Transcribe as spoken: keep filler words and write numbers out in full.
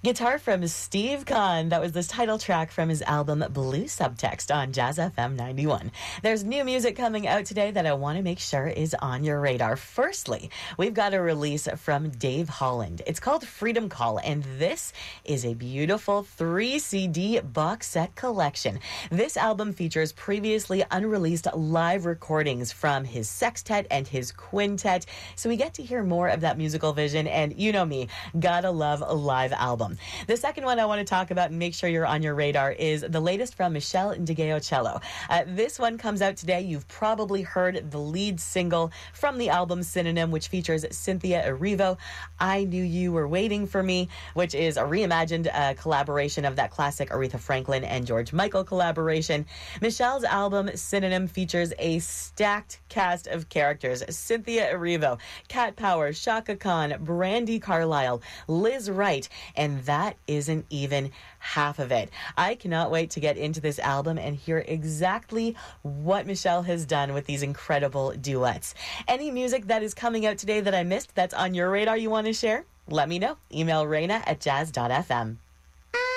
Guitar from Steve Kahn. That was the title track from his album Blue Subtext on Jazz F M ninety-one. There's new music coming out today that I want to make sure is on your radar. Firstly, we've got a release from Dave Holland. It's called Freedom Call, and this is a beautiful three C D box set collection. This album features previously unreleased live recordings from his sextet and his quintet, so we get to hear more of that musical vision, and you know me, gotta love a live album. The second one I want to talk about and make sure you're on your radar is the latest from Michelle Ndegeocello. Uh, this one comes out today. You've probably heard the lead single from the album Synonym, which features Cynthia Erivo. I Knew You Were Waiting for Me, which is a reimagined uh, collaboration of that classic Aretha Franklin and George Michael collaboration. Michelle's album Synonym features a stacked cast of characters: Cynthia Erivo, Cat Power, Shaka Khan, Brandi Carlile, Liz Wright, and that isn't even half of it. I cannot wait to get into this album and hear exactly what Michelle has done with these incredible duets. Any music that is coming out today that I missed that's on your radar you want to share? Let me know. Email Raina at jazz dot f m.